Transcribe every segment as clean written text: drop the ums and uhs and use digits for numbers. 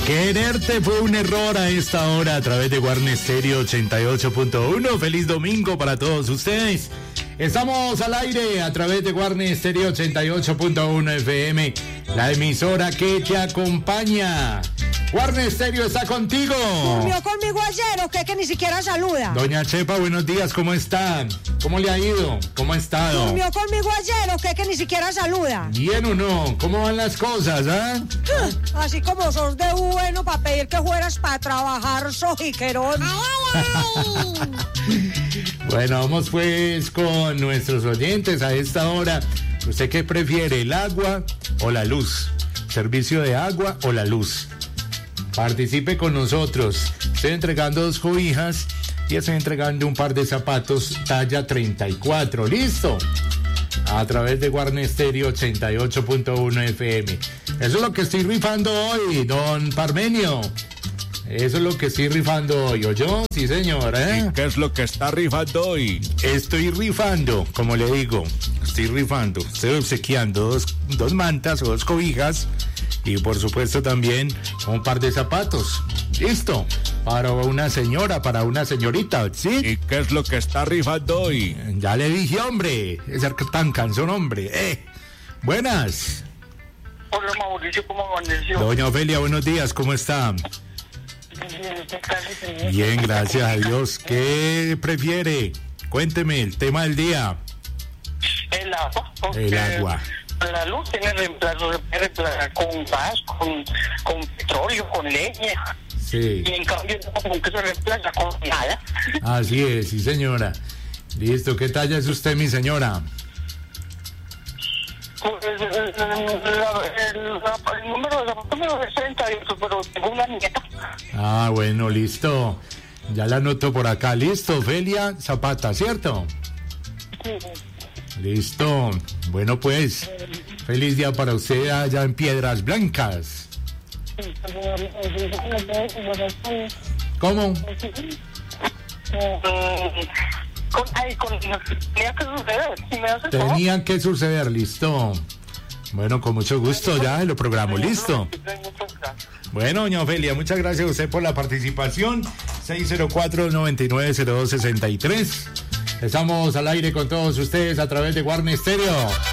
Quererte fue un error a esta hora a través de Guarne Stereo 88.1. Feliz domingo para todos ustedes. Estamos al aire a través de Guarne Stereo 88.1 FM, la emisora que te acompaña. Guarne Stereo está contigo. Durmió conmigo ayer, ¿o qué? Que ni siquiera saluda. Doña Chepa, buenos días, ¿cómo están? ¿Cómo le ha ido? ¿Cómo ha estado? Durmió conmigo ayer, ¿o qué? Que ni siquiera saluda. ¿Bien o no? ¿Cómo van las cosas, ah? Así como sos de bueno para pedir que fueras para trabajar, sojiquerón. Bueno, vamos pues con nuestros oyentes a esta hora. ¿Usted qué prefiere, el agua o la luz? ¿Servicio de agua o la luz? Participe con nosotros. Estoy entregando 2 cobijas y estoy entregando un par de zapatos talla 34. ¿Listo? A través de Guarne Stereo 88.1 FM. Eso es lo que estoy rifando hoy, don Parmenio. Eso es lo que estoy rifando hoy, ¿oyó? Sí, señor, ¿eh? ¿Y qué es lo que está rifando hoy? Estoy rifando, como le digo. Estoy rifando. Estoy obsequiando dos mantas o 2 cobijas. Y por supuesto también un par de zapatos. ¿Listo? Para una señora, para una señorita, ¿sí? ¿Y qué es lo que está rifando hoy? Ya le dije, hombre. Es tan cansón, hombre. Buenas. Hola, Mauricio, ¿cómo amaneció? Doña Ofelia, buenos días, ¿cómo está? Bien, gracias a Dios. ¿Qué prefiere? Cuénteme el tema del día. El agua. El agua. La luz tiene reemplazo con gas, con petróleo, con leña. Sí. Y en cambio, como que se reemplaza con nada. Así es, sí, señora. Listo, ¿qué talla es usted, mi señora? El número es 38, pero tengo una nieta. Ah, bueno, listo. Ya la anoto por acá. Listo, Ofelia Zapata, ¿cierto? Listo. Bueno, pues, feliz día para usted allá en Piedras Blancas. ¿Cómo? Tenía que suceder. Si me hace Tenían que suceder, listo. Bueno, con mucho gusto, ya lo programo, listo. Bueno, doña Ofelia, muchas gracias a usted por la participación. 604-990263. Estamos al aire con todos ustedes a través de Guarne Stereo.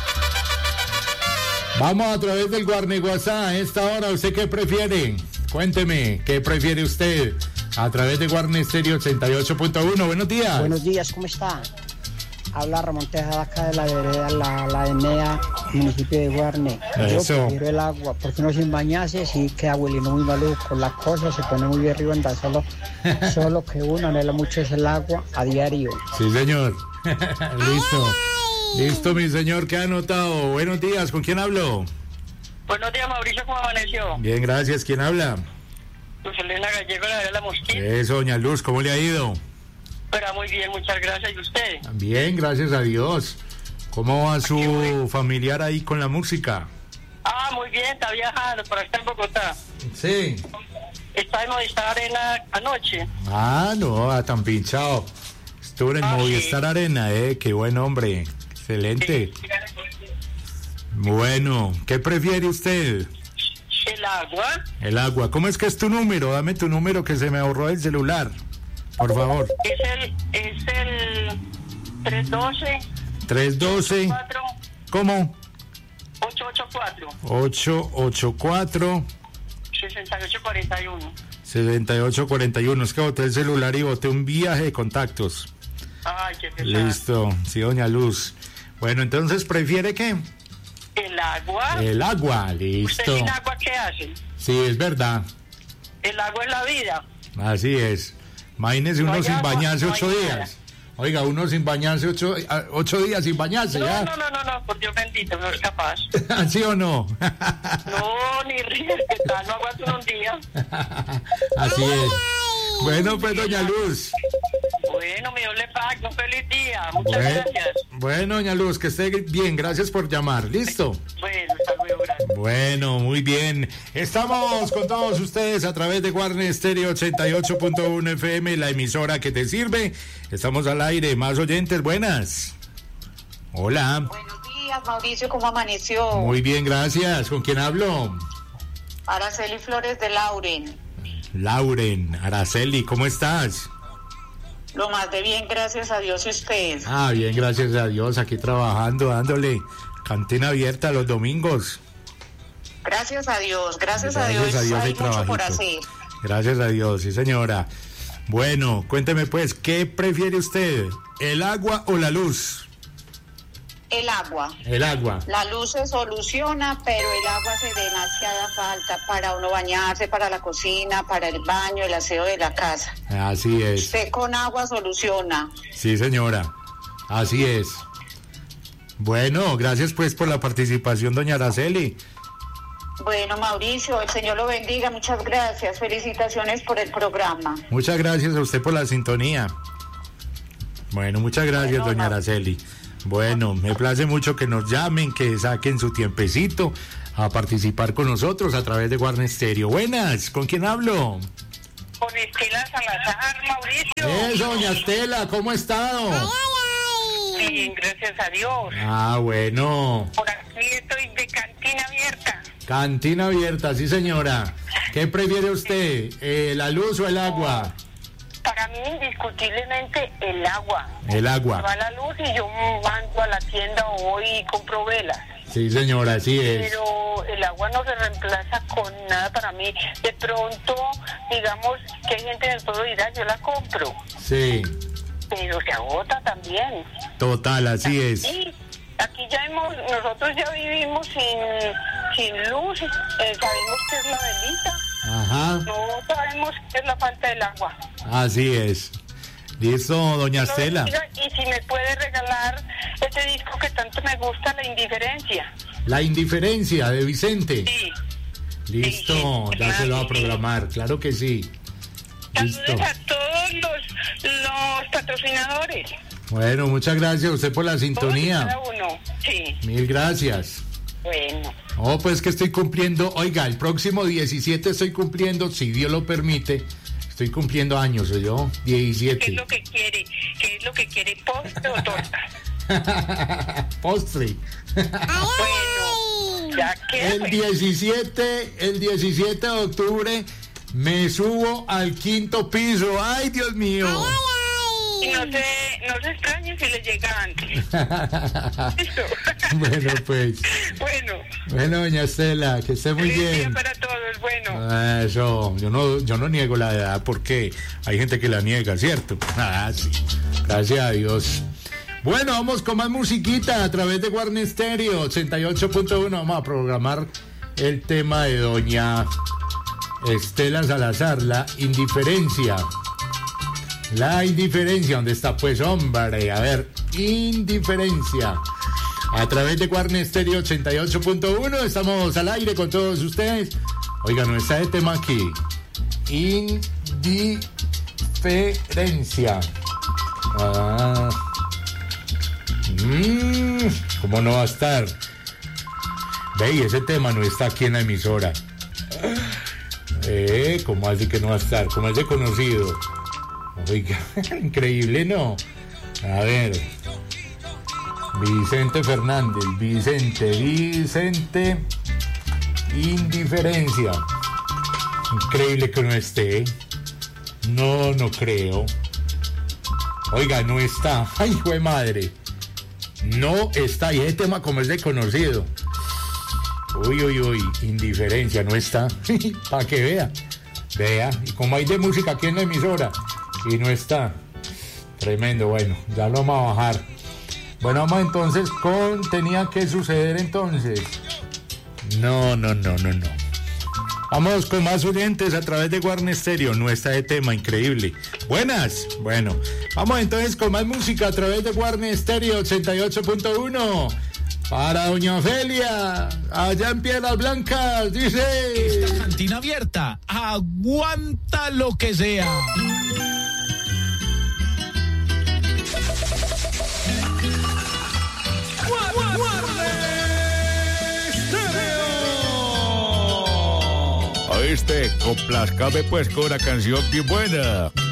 Vamos a través del Guarne WhatsApp. A esta hora, ¿usted qué prefiere? Cuénteme, ¿qué prefiere usted? A través de Guarne Stereo 88.1. Buenos días. Buenos días, ¿cómo está? Habla Ramón Tejada acá de la vereda, la ENEA, municipio de Guarne. Eso. Yo prefiero el agua, porque uno sin bañarse sí queda hueliendo muy maluco. La cosa se pone muy arriba, anda solo que uno anhela mucho es el agua a diario. Sí, señor. Listo. Listo, mi señor, ¿qué ha anotado? Buenos días, ¿con quién hablo? Buenos días, Mauricio, ¿cómo amaneció? Bien, gracias, ¿quién habla? Luz Elena Gallego, la de la Mosquita. Eso, doña Luz, ¿cómo le ha ido? Pero muy bien, muchas gracias. ¿Y usted? Bien, gracias a Dios. ¿Cómo va su familiar ahí con la música? Ah, muy bien, está viajando, por acá en Bogotá. Sí. Está en Movistar Arena anoche. Ah, no, tan pinchado. Estuvo en el Movistar sí. Arena, qué buen hombre. Excelente. Sí. Bueno, ¿qué prefiere usted? El agua. El agua. ¿Cómo es que es tu número? Dame tu número que se me ahorró el celular. Por favor. Es el 312. 312. 4, ¿Cómo? 884. 884. 6841. 7841. Es que boté el celular y boté un viaje de contactos. Ay, qué pesado. Listo. Sí, doña Luz. Bueno, entonces, ¿prefiere qué? El agua. El agua. ¿Usted Listo. sin agua qué hace? Sí, es verdad. El agua es la vida. Así es. Imagínese uno No hay sin agua, bañarse no hay 8 nada. días. Oiga, uno sin bañarse 8 días sin bañarse, No, ¿ya? no, por Dios bendito, no es capaz. ¿Sí o no? No, ni ríes, que tal, no aguanto un día. Así es. Bueno, pues, doña Luz. Bueno, mi Dios le pague, un feliz día. Muchas gracias. Bueno, doña Luz, que esté bien. Gracias por llamar. ¿Listo? Bueno, hasta luego, gracias. Bueno, muy bien. Estamos con todos ustedes a través de Guarne Stereo 88.1 FM, la emisora que te sirve. Estamos al aire. Más oyentes, buenas. Hola. Buenos días, Mauricio, ¿cómo amaneció? Muy bien, gracias. ¿Con quién hablo? Araceli Flores de Lauren. Lauren, Araceli, ¿cómo estás? Lo más de bien, gracias a Dios y ustedes. Ah, bien, gracias a Dios, aquí trabajando, dándole cantina abierta los domingos. Gracias a Dios, gracias a Dios hay mucho por hacer. Gracias a Dios, sí señora. Bueno, cuénteme pues, ¿qué prefiere usted? ¿El agua o la luz? El agua. El agua. La luz se soluciona, pero el agua hace demasiada falta para uno bañarse, para la cocina, para el baño, el aseo de la casa. Así es. Usted con agua soluciona. Sí, señora. Así es. Bueno, gracias pues por la participación, doña Araceli. Bueno, Mauricio, el Señor lo bendiga, muchas gracias. Felicitaciones por el programa. Muchas gracias a usted por la sintonía. Bueno, muchas gracias, Bueno, doña Araceli. Bueno, me place mucho que nos llamen, que saquen su tiempecito a participar con nosotros a través de Guarne Stereo. Buenas, ¿con quién hablo? Con Estela Salazar, Mauricio. Eso, doña Estela, ¿cómo ha estado? Bien, gracias a Dios. Ah, bueno. Por aquí estoy de cantina abierta. Cantina abierta, sí señora. ¿Qué prefiere usted, la luz o el agua? Para mí, indiscutiblemente, el agua. El agua. Va la luz y yo mando a la tienda o voy y compro velas. Sí señora, así es. Pero el agua no se reemplaza con nada para mí. De pronto, digamos que hay gente en el pueblo dirá, yo la compro. Sí. Pero se agota también. Total, así es. Sí, aquí nosotros ya vivimos sin luz, sabemos que es la velita. Ajá. No sabemos qué es la falta del agua. Así es. Listo, doña Estela. Y si me puede regalar ese disco que tanto me gusta, La Indiferencia. La Indiferencia, de Vicente. Sí. Listo, Sí, ya se lo va a sí. programar, claro que sí. Listo. Saludos a todos los patrocinadores. Bueno, muchas gracias a usted por la Todos y sintonía. cada uno. Sí. Mil gracias. Bueno. Oh, pues que estoy cumpliendo, oiga, el próximo 17 estoy cumpliendo, si Dios lo permite, estoy cumpliendo años, soy yo, 17. ¿Qué es lo que quiere? ¿Qué es lo que quiere? ¿Postre o torta? Postre. Bueno, ya que El 17 de octubre me subo al 5º piso. ¡Ay, Dios mío! Y no se extrañen si les llega antes. ¿Listo? Bueno, pues. Bueno, Doña Estela, que esté muy feliz día bien. para todos, bueno. Eso, yo no niego la edad porque hay gente que la niega, ¿cierto? Ah, sí. Gracias a Dios. Bueno, vamos con más musiquita a través de Guarne Stereo 88.1. Vamos a programar el tema de doña Estela Salazar, La Indiferencia. La Indiferencia, ¿dónde está pues, hombre? A ver, Indiferencia. A través de Guarne Stereo 88.1 estamos al aire con todos ustedes. Oiga, no está el tema aquí. Indiferencia. Ah. ¿Cómo no va a estar? Ve, y ese tema no está aquí en la emisora. ¿Cómo así que no va a estar? ¿Cómo es de conocido? Oiga, increíble, ¿no? A ver. Vicente Fernández, Vicente, Indiferencia. Increíble que no esté. No creo. Oiga, no está. Ay, hijo de madre. No está. Y ese tema como es de conocido. Uy, Indiferencia, no está. Para que vea. Vea. Y como hay de música aquí en la emisora. Y no está. Tremendo, bueno, ya lo vamos a bajar. Bueno, vamos entonces con tenía que suceder entonces. No. Vamos con más oyentes a través de Guarne Stereo. No está de tema, increíble. Buenas. Bueno, vamos entonces con más música a través de Guarne Stereo 88.1. Para doña Ofelia, allá en Piedras Blancas, dice... Esta cantina abierta aguanta lo que sea. Oíste, complázcame pues con una canción bien buena.